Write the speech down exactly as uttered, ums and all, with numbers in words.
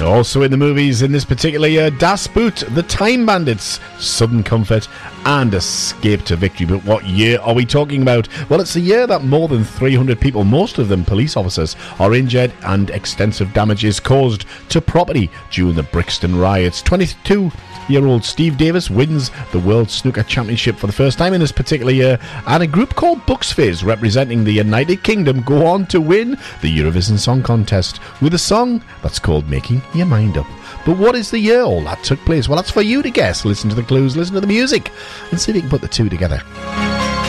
Also in the movies in this particular year, Das Boot, The Time Bandits, Sudden Comfort, and Escape to Victory. But what year are we talking about? Well, it's the year that more than three hundred people, most of them police officers, are injured and extensive damage is caused to property during the Brixton riots. twenty-two-year-old Steve Davis wins the World Snooker Championship for the first time in this particular year, and a group called Bucksfizz, representing the United Kingdom, go on to win the Eurovision Song Contest with a song that's called Making Your Mind Up. But what is the year all that took place? Well, that's for you to guess. Listen to the clues, listen to the music, and see if you can put the two together.